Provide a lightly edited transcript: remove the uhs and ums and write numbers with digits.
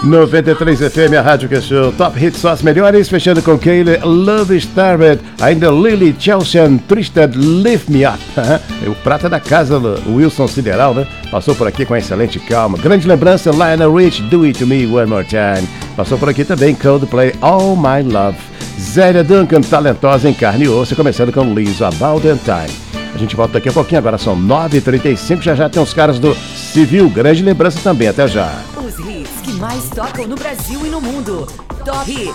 93 FM, a rádio que show. Top Hits, só as melhores. Fechando com Kaylee, Love Started. Ainda Lily Chelsea, Twisted, Lift Me Up. O prata da casa, o Wilson Sideral, né? Passou por aqui com excelente calma. Grande lembrança, Lionel Rich, Do It To Me One More Time. Passou por aqui também Coldplay, All My Love. Zélia Duncan, talentosa em carne e osso. Começando com Liz, About That Time. A gente volta daqui a pouquinho, agora são 9h35. Já tem os caras do Civil. Grande lembrança também, até já. Os hits que mais tocam no Brasil e no mundo. Top Hits